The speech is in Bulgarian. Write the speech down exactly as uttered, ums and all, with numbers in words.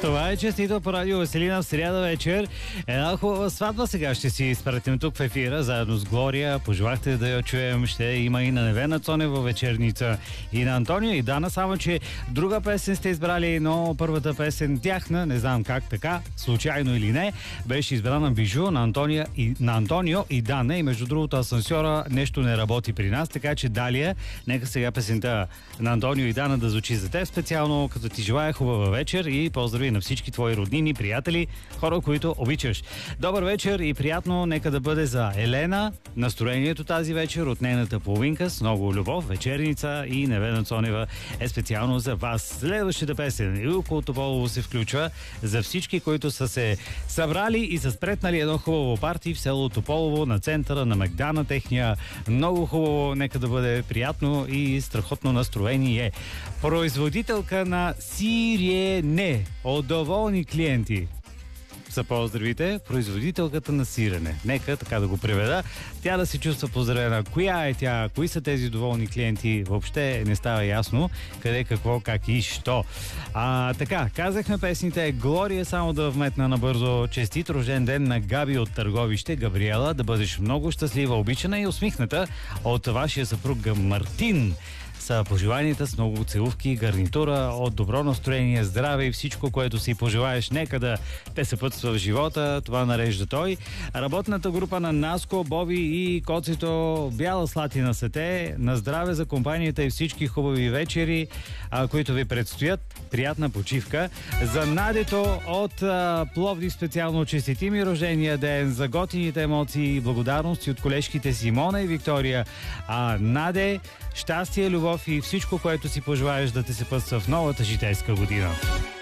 Това е честито по радио Веселина в сряда вечер. Една хубава сватба сега ще си изпратим тук в ефира, заедно с Глория. Пожелахте да я чуем. Ще има и на Невена Цонева вечерница, и на Антонио и Дана, само че друга песен сте избрали, но първата песен тяхна, не знам как така, случайно или не, беше избрана Бижу на, Антония и, на Антонио и Дана, и между другото асансьора нещо не работи при нас, така че Далия, нека сега песента на Антонио и Дана да звучи за теб специално, като ти желая хубава вечер и поздрави на всички твои роднини, приятели, хора, които обичаш. Добър вечер и приятно нека да бъде за Елена. Настроението тази вечер от нейната половинка с много любов, вечерница и Невена Цонева е специално за вас. Следващата песен Илко Тополово се включва за всички, които са се събрали и са спретнали едно хубаво парти в село Тополово на центъра на Мегдана. Техния много хубаво, нека да бъде приятно и страхотно настроение. Производителка на сирене от доволни клиенти са поздравите, производителката на сирене. Нека така да го преведа. Тя да се чувства поздравена. Коя е тя? Кои са тези доволни клиенти? Въобще не става ясно къде, какво, как и що. А, така, казахме песните. Глория, само да вметна набързо. Честит рожден ден на Габи от Търговище. Габриела, да бъдеш много щастлива, обичана и усмихната от вашия съпруг Мартин. Са пожеланията с много целувки, гарнитура, от добро настроение, здраве и всичко, което си пожелаеш. Нека да те съпътства в живота. Това нарежда той. Работната група на Наско, Боби и Коцето, Бяла Слатина са те. На здраве за компанията и всички хубави вечери, а, които ви предстоят. Приятна почивка. За Надето от а, Пловдив специално честити ми рождения ден, за готините емоции и благодарности от колежките Симона и Виктория. А Наде, щастие, любов и всичко, което си пожелаеш да те се пътства в новата житейска година.